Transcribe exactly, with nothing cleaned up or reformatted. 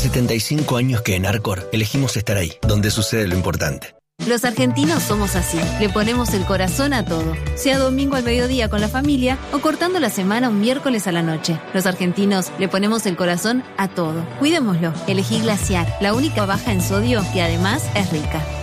setenta y cinco años que en Arcor elegimos estar ahí, donde sucede lo importante. Los argentinos somos así, le ponemos el corazón a todo, sea domingo al mediodía con la familia o cortando la semana un miércoles a la noche. Los argentinos le ponemos el corazón a todo. Cuidémoslo, elegí Glaciar, la única baja en sodio que además es rica.